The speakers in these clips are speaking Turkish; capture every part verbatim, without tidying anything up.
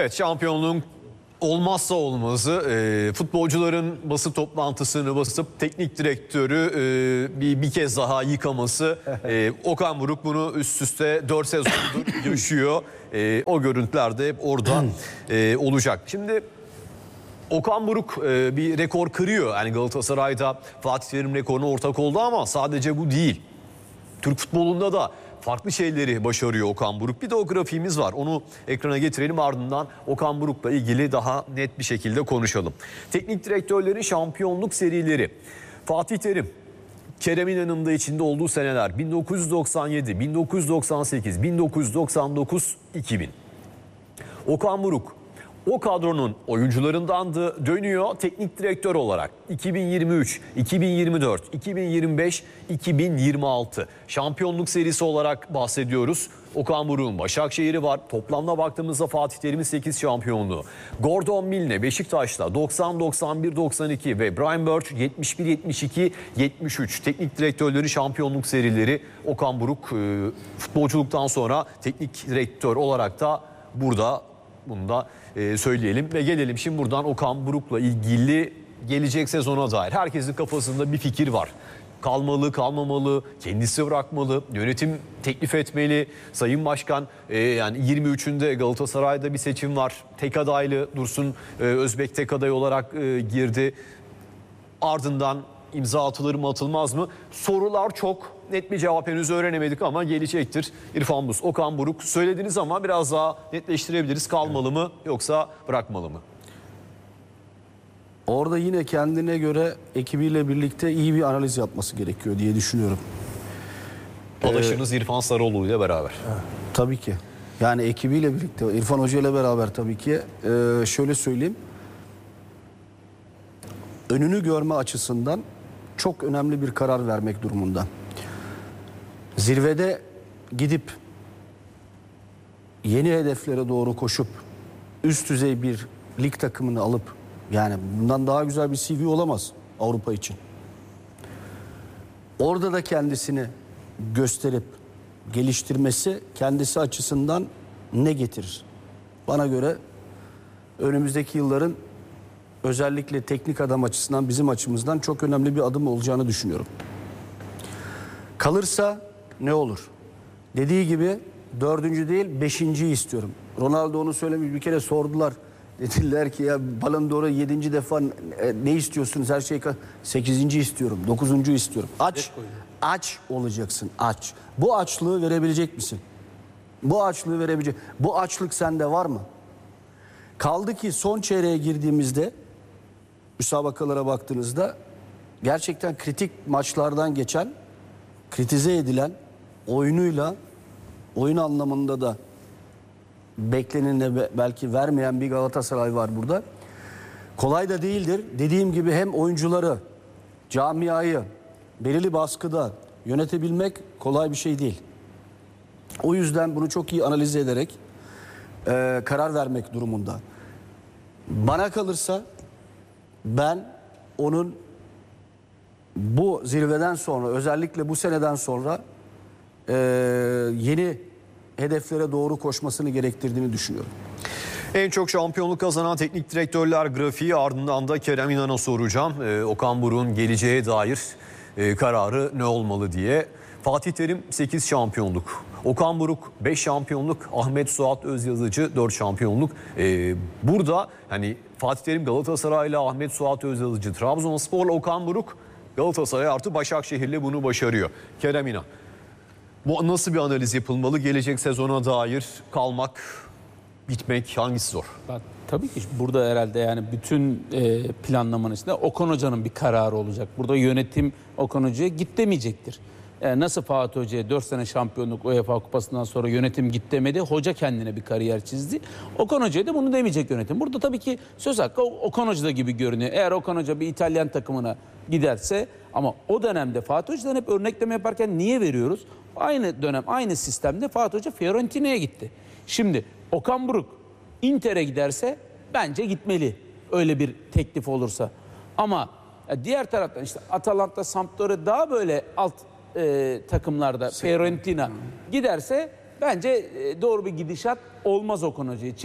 Evet, şampiyonluğun olmazsa olmazı e, futbolcuların basın toplantısını basıp teknik direktörü e, bir, bir kez daha yıkaması. E, Okan Buruk bunu üst üste dört sezondur yaşıyor. E, o görüntüler de hep orada e, olacak. Şimdi Okan Buruk e, bir rekor kırıyor. Yani Galatasaray'da Fatih Terim rekoruna ortak oldu ama sadece bu değil. Türk futbolunda da farklı şeyleri başarıyor Okan Buruk. Bir de o grafiğimiz var. Onu ekrana getirelim, ardından Okan Buruk'la ilgili daha net bir şekilde konuşalım. Teknik direktörlerin şampiyonluk serileri. Fatih Terim, Kerem İnan'ın da içinde olduğu seneler bin dokuz yüz doksan yedi, bin dokuz yüz doksan sekiz, bin dokuz yüz doksan dokuz, iki bin. Okan Buruk o kadronun oyuncularındandı, dönüyor teknik direktör olarak. iki bin yirmi üç, iki bin yirmi dört, iki bin yirmi beş, iki bin yirmi altı şampiyonluk serisi olarak bahsediyoruz. Okan Buruk'un Başakşehir'i var. Toplamda baktığımızda Fatih Terim'in sekiz şampiyonluğu. Gordon Milne Beşiktaş'ta doksan, doksan bir, doksan iki ve Brian Birch yetmiş bir, yetmiş iki, yetmiş üç teknik direktörlerin şampiyonluk serileri. Okan Buruk futbolculuktan sonra teknik direktör olarak da burada, bunu da söyleyelim ve gelelim şimdi buradan Okan Buruk'la ilgili gelecek sezona dair. Herkesin kafasında bir fikir var. Kalmalı, kalmamalı, kendisi bırakmalı, yönetim teklif etmeli. Sayın Başkan e, yani yirmi üçünde Galatasaray'da bir seçim var. Tek adaylı Dursun e, Özbek tek aday olarak e, girdi. Ardından imza atılır mı atılmaz mı? Sorular çok. Net bir cevap henüz öğrenemedik ama gelecektir. İrfan Buz, Okan Buruk söylediniz ama biraz daha netleştirebiliriz. Kalmalı mı yoksa bırakmalı mı? Orada yine kendine göre ekibiyle birlikte iyi bir analiz yapması gerekiyor diye düşünüyorum. Adaşınız ee, İrfan Sarıoğlu ile beraber. Tabii ki. Yani ekibiyle birlikte, İrfan Hoca ile beraber tabii ki. Ee, şöyle söyleyeyim. Önünü görme açısından çok önemli bir karar vermek durumunda. Zirvede gidip yeni hedeflere doğru koşup üst düzey bir lig takımını alıp, yani bundan daha güzel bir C V olamaz Avrupa için. Orada da kendisini gösterip geliştirmesi kendisi açısından ne getirir? Bana göre önümüzdeki yılların özellikle teknik adam açısından, bizim açımızdan çok önemli bir adım olacağını düşünüyorum. Kalırsa ne olur? Dediği gibi dördüncü değil beşinciyi istiyorum. Ronaldo onu söylemiş, bir kere sordular. Dediler ki ya Ballon d'Or'u yedinci defa ne istiyorsunuz, her şey sekizinci istiyorum, dokuzuncu istiyorum. Aç, aç olacaksın, aç. Bu açlığı verebilecek misin? Bu açlığı verebilecek. Bu açlık sende var mı? Kaldı ki son çeyreğe girdiğimizde, müsabakalara baktığınızda gerçekten kritik maçlardan geçen, kritize edilen, oyunuyla, oyun anlamında da beklenene belki vermeyen bir Galatasaray var burada. Kolay da değildir. Dediğim gibi hem oyuncuları, camiayı belirli baskıda yönetebilmek kolay bir şey değil. O yüzden bunu çok iyi analiz ederek e, karar vermek durumunda. Bana kalırsa ben onun bu zirveden sonra, özellikle bu seneden sonra e, yeni hedeflere doğru koşmasını gerektirdiğini düşünüyorum. En çok şampiyonluk kazanan teknik direktörler grafiği, ardından da Kerem İnan'a soracağım. Ee, Okan Buruk'un geleceğe dair e, kararı ne olmalı diye. Fatih Terim sekiz şampiyonluk. Okan Buruk beş şampiyonluk. Ahmet Suat Özyazıcı dört şampiyonluk. Ee, burada hani Fatih Terim Galatasaray'la, Ahmet Suat Özyazıcı Trabzonspor'la, Okan Buruk Galatasaray artı Başakşehir'le bunu başarıyor. Kerem İnan, bu nasıl bir analiz yapılmalı? Gelecek sezona dair kalmak, gitmek hangisi zor? Bak, tabii ki burada herhalde yani bütün e, planlamanın içinde Okan Hoca'nın bir kararı olacak. Burada yönetim Okan Hoca'ya git demeyecektir. E, nasıl Fatih Hoca'ya dört sene şampiyonluk UEFA Kupası'ndan sonra yönetim git demedi. Hoca kendine bir kariyer çizdi. Okan Hoca'ya da bunu demeyecek yönetim. Burada tabii ki söz hakkı Okan Hoca'da gibi görünüyor. Eğer Okan Hoca bir İtalyan takımına giderse, ama o dönemde Fatih Hoca'dan hep örnekleme yaparken niye veriyoruz? Aynı dönem, aynı sistemde Fatih Hoca Fiorentina'ya gitti. Şimdi Okan Buruk Inter'e giderse bence gitmeli. Öyle bir teklif olursa. Ama diğer taraftan işte Atalanta, Sampdoria daha böyle alt e, takımlarda Fiorentina giderse bence e, doğru bir gidişat olmaz Okan Hoca için.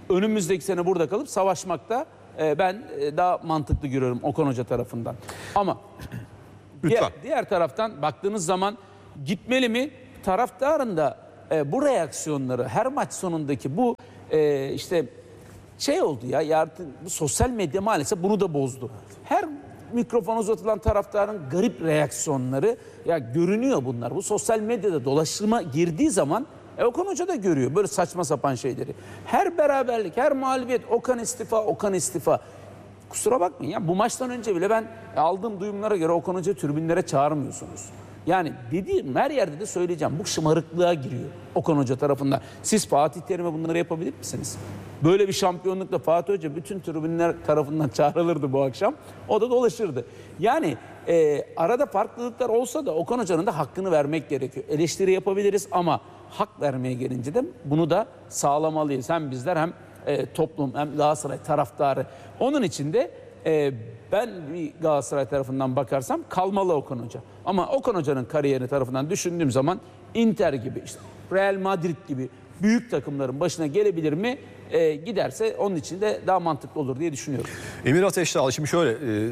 önümüzdeki sene burada kalıp savaşmakta e, ben e, daha mantıklı görüyorum Okan Hoca tarafından. Ama Lütfen. diğer, diğer taraftan baktığınız zaman gitmeli mi? Taraftarın da e, bu reaksiyonları her maç sonundaki bu e, işte şey oldu ya yardım, bu sosyal medya maalesef bunu da bozdu. Her mikrofon uzatılan taraftarın garip reaksiyonları ya görünüyor bunlar. Bu sosyal medyada dolaşıma girdiği zaman e, Okan Hoca da görüyor böyle saçma sapan şeyleri. Her beraberlik, her mağlubiyet Okan istifa, Okan istifa. Kusura bakmayın ya bu maçtan önce bile ben aldığım duyumlara göre Okan Hoca tribünlere çağırmıyorsunuz. Yani dediğim her yerde de söyleyeceğim. Bu şımarıklığa giriyor Okan Hoca tarafından. Siz Fatih Terim'e bunları yapabilir misiniz? Böyle bir şampiyonlukla Fatih Hoca bütün tribünler tarafından çağrılırdı bu akşam. O da dolaşırdı. Yani e, arada farklılıklar olsa da Okan Hoca'nın da hakkını vermek gerekiyor. Eleştiri yapabiliriz ama hak vermeye gelince de bunu da sağlamalıyız. Hem bizler hem e, toplum hem Galatasaray taraftarı. Onun için de e, ben bir Galatasaray tarafından bakarsam kalmalı Okan Hoca. Ama Okan Hoca'nın kariyerini tarafından düşündüğüm zaman Inter gibi, işte Real Madrid gibi büyük takımların başına gelebilir mi? E, giderse onun için de daha mantıklı olur diye düşünüyorum. Emir Ateşdağ, şimdi şöyle e,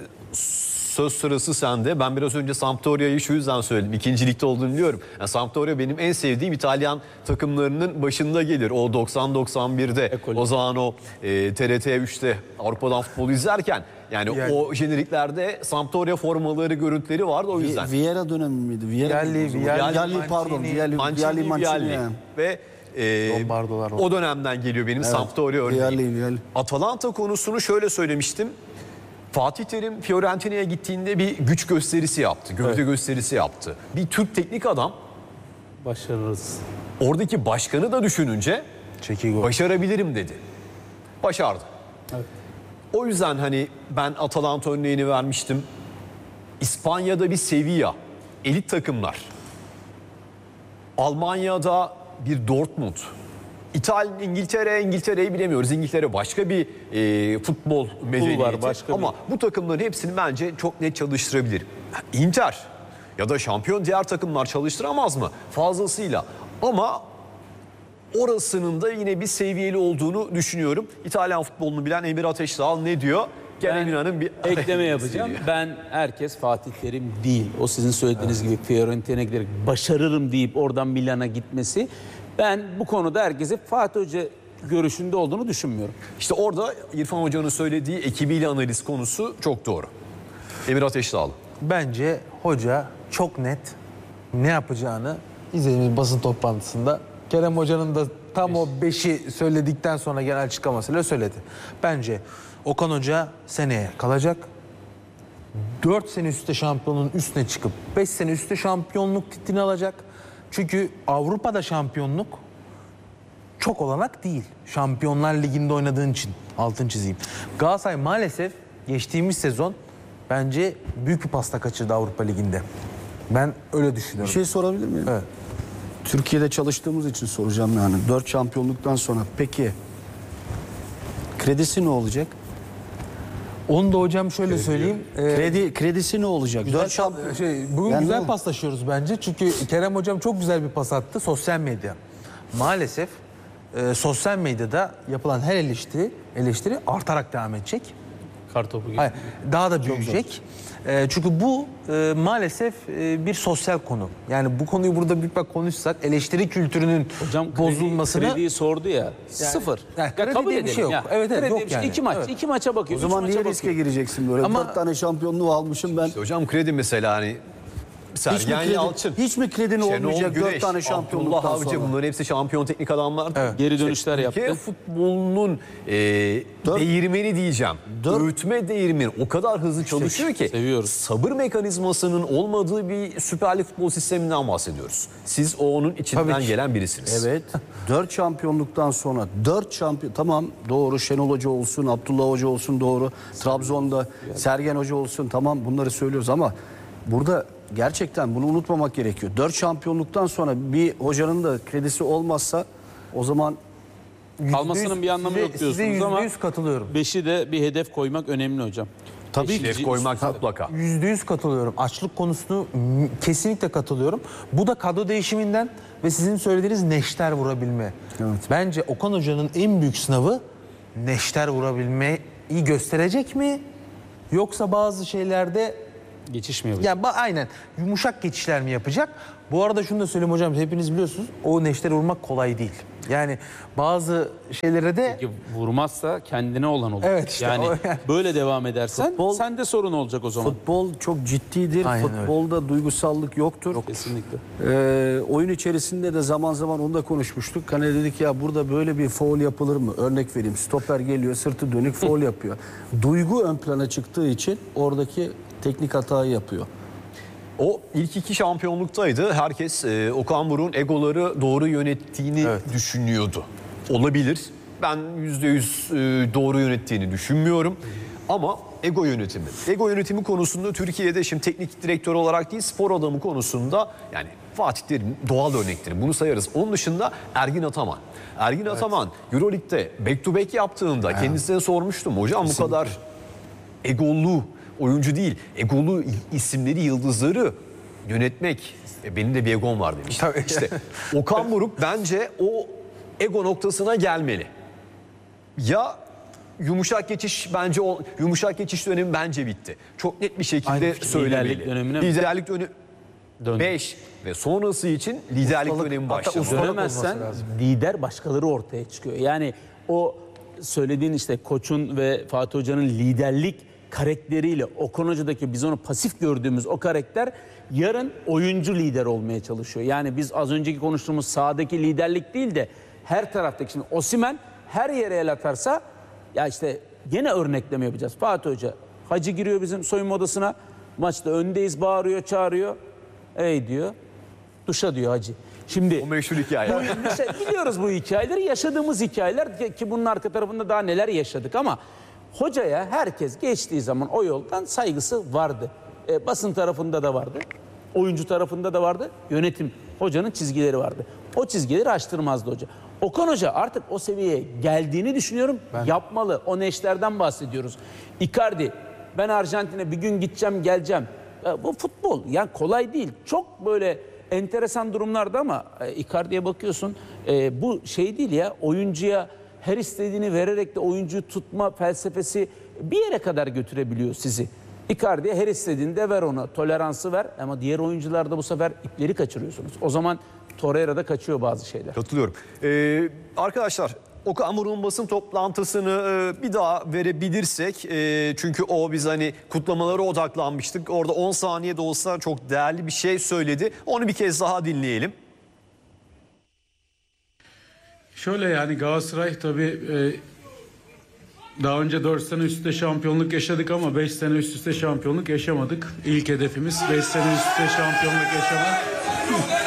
söz sırası sende. Ben biraz önce Sampdoria'yı şu yüzden söyledim. İkinci ligde olduğunu biliyorum. Yani Sampdoria benim en sevdiğim İtalyan takımlarının başında gelir. O doksan doksan birde Ekoli. o zaman o e, T R T üçte Avrupa'dan futbolu izlerken yani, yani o jeneriklerde Sampdoria formaları, görüntüleri vardı o yüzden. Vieira dönemi miydi? Vieira Vialli, miydi? Vialli, Vialli, pardon. Mancini, Vialli, Mancini, Vialli, Mancini. Vialli. yani. Ve e, Lombardolar var. o dönemden geliyor benim Sampdoria örneği. Vialli, Vialli. Atalanta konusunu şöyle söylemiştim. Fatih Terim Fiorentina'ya gittiğinde bir güç gösterisi yaptı. Gövde Evet. gösterisi yaptı. Bir Türk teknik adam Başarırız. oradaki başkanı da düşününce Çekil gol. başarabilirim dedi. Başardı. Evet. O yüzden hani ben Atalanta örneğini vermiştim. İspanya'da bir Sevilla, elit takımlar. Almanya'da bir Dortmund. İtalya, İngiltere, İngiltere'yi bilemiyoruz. İngiltere başka bir e, futbol medeniyeti. başka Ama bu takımların hepsini bence çok net çalıştırabilir. Inter ya da şampiyon diğer takımlar çalıştıramaz mı? Fazlasıyla. Ama orasının da yine bir seviyeli olduğunu düşünüyorum. İtalyan futbolunu bilen Emir Ateşdağ ne diyor? Gel Emin Hanım bir ekleme yapacağım. Ben herkes Fatih Terim değil. O sizin söylediğiniz evet. gibi Fiorentina'ya giderek başarırım deyip oradan Milan'a gitmesi. Ben bu konuda herkese Fatih Hoca görüşünde olduğunu düşünmüyorum. İşte orada İrfan Hoca'nın söylediği ekibiyle analiz konusu çok doğru. Emir Ateşdağ. Bence hoca çok net ne yapacağını izlediğimiz basın toplantısında Kerem Hoca'nın da tam o beşi söyledikten sonra genel açıklamasıyla söyledi. Bence Okan Hoca seneye kalacak. dört sene üstte şampiyonun üstüne çıkıp beş sene üstte şampiyonluk titrini alacak. Çünkü Avrupa'da şampiyonluk çok olanak değil. Şampiyonlar Ligi'nde oynadığın için altın çizeyim. Galatasaray maalesef geçtiğimiz sezon bence büyük bir pasta kaçırdı Avrupa Ligi'nde. Ben öyle Bir düşünüyorum. şey sorabilir miyim? Evet. Türkiye'de çalıştığımız için soracağım yani. Dört şampiyonluktan sonra peki kredisi ne olacak? Onu da hocam şöyle söyleyeyim. Ee, Kredi kredisi ne olacak? Güzel Dört şampiyon. şey, bugün Yani güzel ne- paslaşıyoruz bence. Çünkü Kerem hocam çok güzel bir pas attı. Sosyal medya. Maalesef e, sosyal medyada yapılan her eleştiri eleştiri artarak devam edecek. Kartopu gibi. Hayır, daha da büyüyecek. E, çünkü bu e, maalesef e, bir sosyal konu. Yani bu konuyu burada bir bak konuşsak eleştiri kültürünün Hocam kredi, bozulmasını krediyi sordu ya. sıfır. yani ya kredi kabul diye bir edelim şey yok. ya. Evet, evet, Kredi yok diye bir şey. yani. İki maç, Evet. iki maça O bakıyor. zaman üç niye maça riske bakıyor. gireceksin böyle? Ama- Dört tane şampiyonluğu almışım ben. Hocam kredi mesela hani Hiç mi, Sergen kredi, Yalçın, hiç mi kredin Şenol olmayacak Güneş, dört tane Abdullah şampiyonluktan Avcı, sonra? bunların hepsi şampiyon teknik adamlar. Evet. Geri dönüşler Türkiye yaptı. futbolunun e, Dört- değirmeni diyeceğim. Dört- Öğütme değirmeni o kadar hızlı çalışıyor ki seviyoruz. sabır mekanizmasının olmadığı bir Süper Lig futbol sisteminden bahsediyoruz. Siz o onun içinden Tabii ki. gelen birisiniz. Evet. Dört şampiyonluktan sonra dört şampiyon tamam doğru Şenol Hoca olsun, Abdullah Hoca olsun doğru. Trabzon'da Sergen Hoca olsun tamam bunları söylüyoruz ama burada gerçekten bunu unutmamak gerekiyor. Dört şampiyonluktan sonra bir hocanın da kredisi olmazsa o zaman Kalmasının bir anlamı yok Size diyorsunuz yüzde ama yüz katılıyorum. beşi de bir hedef koymak önemli hocam. tabii Beşinci- Hedef koymak mutlaka. Yüzde yüz katılıyorum. Açlık konusunu m, kesinlikle katılıyorum. Bu da kadro değişiminden ve sizin söylediğiniz neşter vurabilme. Evet. Bence Okan Hoca'nın en büyük sınavı neşter vurabilmeyi gösterecek mi? Yoksa bazı şeylerde Geçiş mi yapacak? yani ba- aynen yumuşak geçişler mi yapacak? Bu arada şunu da söyleyeyim hocam, hepiniz biliyorsunuz o neşteri vurmak kolay değil. Yani bazı şeylere de Peki vurmazsa kendine olan olur. Evet işte yani o yani. böyle devam edersen Futbol- sende sorun olacak o zaman. Futbol çok ciddidir. Aynen öyle. Futbolda duygusallık yoktur. Kesinlikle. Ee, oyun içerisinde de zaman zaman onu da konuşmuştuk. Hani dedik ya burada böyle bir faul yapılır mı? Örnek vereyim. Stoper geliyor, sırtı dönük faul yapıyor. Duygu ön plana çıktığı için oradaki teknik hatayı yapıyor. O ilk iki şampiyonluktaydı. Herkes e, Okan Buruk'un egoları doğru yönettiğini Evet. düşünüyordu. Olabilir. Ben yüzde yüz e, doğru yönettiğini düşünmüyorum. Ama ego yönetimi. Ego yönetimi konusunda Türkiye'de şimdi teknik direktör olarak değil, spor adamı konusunda yani Fatih Terim doğal örnekleri. Bunu sayarız. Onun dışında Ergin Ataman. Ergin Ataman Euroleague'de back to back yaptığında kendisine sormuştum. Hocam bu kadar egolu oyuncu değil, egolu isimleri, yıldızları yönetmek. E, benim de bir egom var demiş. Tabii. İşte Okan Buruk bence o ego noktasına gelmeli. Ya yumuşak geçiş bence o yumuşak geçiş dönemi bence bitti. Çok net bir şekilde Aynı fikir. söylemeli. Liderlik dönemine mi? Liderlik dönemi Döndü. beş ve sonrası için liderlik Ustalık, dönemi hatta başladı. ustalık Dönemezsen olması lazım. lider başkaları ortaya çıkıyor. Yani o söylediğin işte Koç'un ve Fatih Hoca'nın liderlik karakteriyle Okan Hoca'daki biz onu pasif gördüğümüz o karakter yarın oyuncu lider olmaya çalışıyor. Yani biz az önceki konuştuğumuz sahadaki liderlik değil de her taraftaki, şimdi Osimhen her yere el atarsa ya işte gene örnekleme yapacağız. Fatih Hoca Hacı giriyor bizim soyunma odasına, maçta öndeyiz, bağırıyor çağırıyor, ey diyor duşa diyor Hacı. Şimdi O meşhur hikaye. bu, mesela biliyoruz bu hikayeleri, yaşadığımız hikayeler ki, ki bunun arka tarafında daha neler yaşadık ama hocaya herkes geçtiği zaman o yoldan saygısı vardı. E, basın tarafında da vardı, oyuncu tarafında da vardı, yönetim, hocanın çizgileri vardı. O çizgileri aştırmazdı hoca. Okan Hoca artık o seviyeye geldiğini düşünüyorum. Yapmalı. O neşterden bahsediyoruz. Icardi, ben Arjantin'e bir gün gideceğim geleceğim. Ya bu futbol yani kolay değil. Çok böyle enteresan durumlarda ama e, Icardi'ye bakıyorsun e, bu şey değil ya, oyuncuya her istediğini vererek de oyuncuyu tutma felsefesi bir yere kadar götürebiliyor sizi. Icardi'ye her istediğinde ver ona, toleransı ver ama diğer oyuncularda bu sefer ipleri kaçırıyorsunuz. O zaman Torreira'da kaçıyor bazı şeyler. Katılıyorum. Ee, arkadaşlar Okan Buruk'un basın toplantısını e, bir daha verebilirsek e, çünkü o biz hani kutlamalara odaklanmıştık. Orada on saniye de olsa çok değerli bir şey söyledi. Onu bir kez daha dinleyelim. Şöyle yani Galatasaray tabii e, daha önce dört sene üst üste şampiyonluk yaşadık ama beş sene üst üste şampiyonluk yaşamadık. İlk hedefimiz beş sene üst üste şampiyonluk yaşamak.